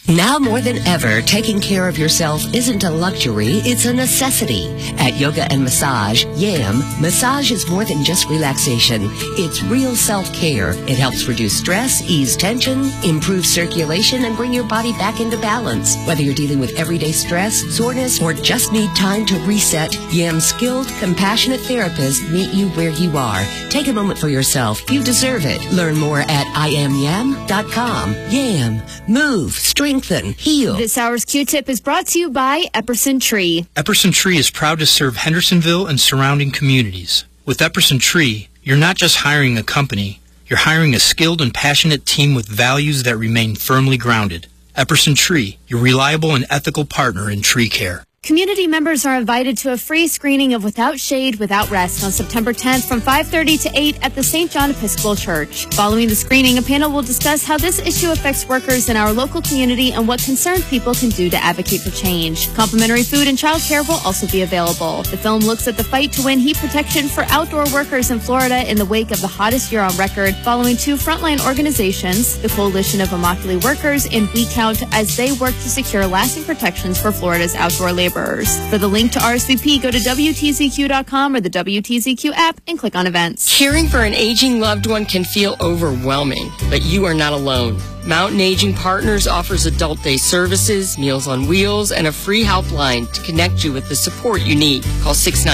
Now more than ever, taking care of yourself isn't a luxury, it's a necessity. At Yoga and Massage, YAM, massage is more than just relaxation. It's real self-care. It helps reduce stress, ease tension, improve circulation, and bring your body back into balance. Whether you're dealing with everyday stress, soreness, or just need time to reset, YAM's skilled, compassionate therapists meet you where you are. Take a moment for yourself. You deserve it. Learn more at IamYam.com. YAM. Move. Strengthen. Heal. This hour's Q-Tip is brought to you by Epperson Tree. Epperson Tree is proud to serve Hendersonville and surrounding communities. With Epperson Tree, you're not just hiring a company, you're hiring a skilled and passionate team with values that remain firmly grounded. Epperson Tree, your reliable and ethical partner in tree care. Community members are invited to a free screening of Without Shade, Without Rest on September 10th from 5:30 to 8 at the St. John Episcopal Church. Following the screening, a panel will discuss how this issue affects workers in our local community and what concerned people can do to advocate for change. Complimentary food and childcare will also be available. The film looks at the fight to win heat protection for outdoor workers in Florida in the wake of the hottest year on record, following two frontline organizations, the Coalition of Immokalee Workers and We Count, as they work to secure lasting protections for Florida's outdoor laborers. For the link to RSVP, go to WTZQ.com or the WTZQ app and click on events. Caring for an aging loved one can feel overwhelming, but you are not alone. Mountain Aging Partners offers adult day services, Meals on Wheels, and a free helpline to connect you with the support you need. Call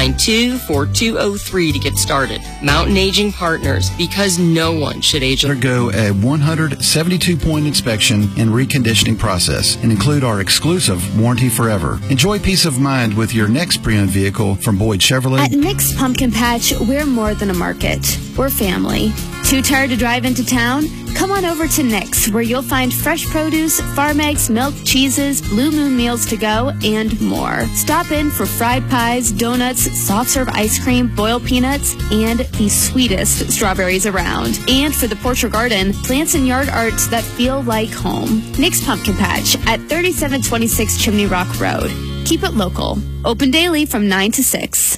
692-4203 to get started. Mountain Aging Partners, because no one should age. Undergo a 172-point inspection and reconditioning process and include our exclusive Warranty Forever. Enjoy peace of mind with your next pre-owned vehicle from Boyd Chevrolet. At Nick's Pumpkin Patch, we're more than a market. We're family. Too tired to drive into town? Come on over to Nick's, where you'll find fresh produce, farm eggs, milk, cheeses, Blue Moon meals to go, and more. Stop in for fried pies, donuts, soft serve ice cream, boiled peanuts, and the sweetest strawberries around. And for the porch or garden, plants and yard arts that feel like home. Nick's Pumpkin Patch at 3726 Chimney Rock Road. Keep it local. Open daily from 9 to 6.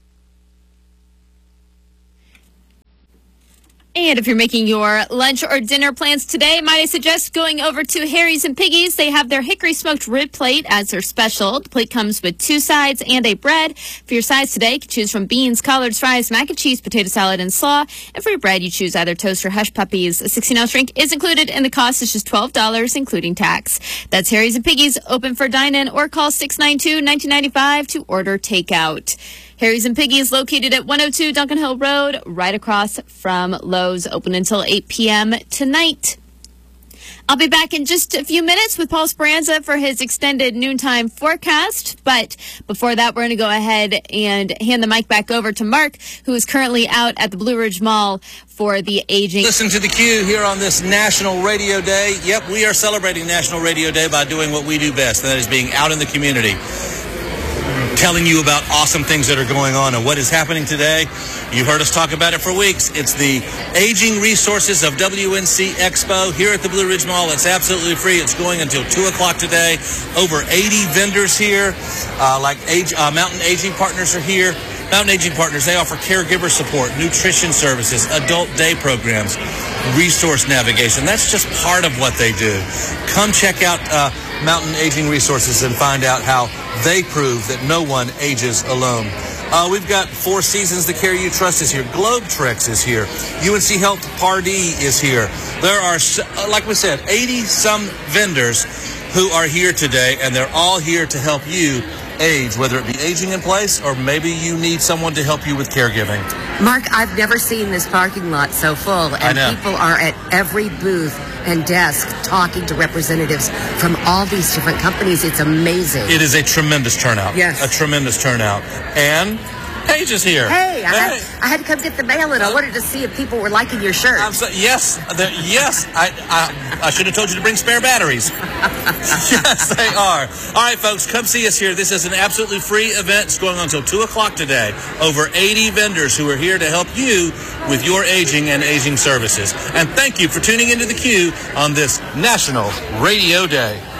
And if you're making your lunch or dinner plans today, might I suggest going over to Harry's and Piggy's. They have their hickory smoked rib plate as their special. The plate comes with 2 sides and a bread. For your sides today, you can choose from beans, collards, fries, mac and cheese, potato salad, and slaw. And for your bread, you choose either toast or hush puppies. A 16-ounce drink is included, and the cost is just $12, including tax. That's Harry's and Piggy's, open for dine-in, or call 692-1995 to order takeout. Harry's and Piggy's, located at 102 Duncan Hill Road, right across from Lowe's, open until 8 p.m. tonight. I'll be back in just a few minutes with Paul Speranza for his extended noontime forecast. But before that, we're going to go ahead and hand the mic back over to Mark, who is currently out at the Blue Ridge Mall for the aging. Listen to the Q here on this National Radio Day. Yep, we are celebrating National Radio Day by doing what we do best, and that is being out in the community, telling you about awesome things that are going on and what is happening today. You've heard us talk about it for weeks. It's the Aging Resources of WNC Expo here at the Blue Ridge Mall. It's absolutely free. It's going until 2 o'clock today. Over 80 vendors here, Mountain Aging Partners are here. Mountain Aging Partners, they offer caregiver support, nutrition services, adult day programs, resource navigation. That's just part of what they do. Come check out Mountain Aging Resources and find out how they prove that no one ages alone. We've got Four Seasons, the Care You Trust is here. Globetreks is here. UNC Health Pardee is here. There are, like we said, 80-some vendors who are here today, and they're all here to help you age, whether it be aging in place or maybe you need someone to help you with caregiving. Mark, I've never seen this parking lot so full, and people are at every booth and desk talking to representatives from all these different companies. It's amazing. It is a tremendous turnout. Yes. A tremendous turnout. And Paige is here. Hey, I had to come get the mail, and I wanted to see if people were liking your shirt. Yes. I should have told you to bring spare batteries. Yes, they are. All right, folks, come see us here. This is an absolutely free event. It's going on until 2 o'clock today. Over 80 vendors who are here to help you with your aging and aging services. And thank you for tuning into the Q on this National Radio Day.